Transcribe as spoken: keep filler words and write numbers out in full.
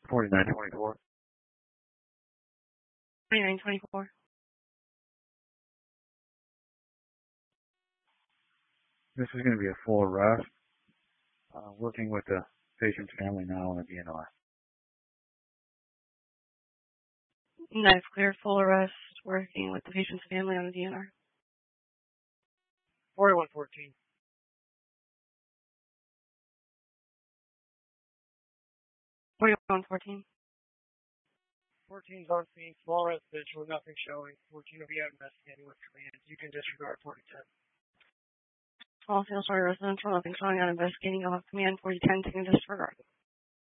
forty-nine twenty-four. forty-nine twenty-four. This is going to be a full arrest. Uh, working with the patient's family now in the D N R. That's clear. Full arrest. Working with the patient's family on the D N R. forty-one fourteen. forty-one fourteen. fourteen's on scene. Small residential. Nothing showing. fourteen will be out investigating with command. You can disregard forty ten. Small single story residential. Nothing showing on investigating. You'll have command forty ten taking disregard.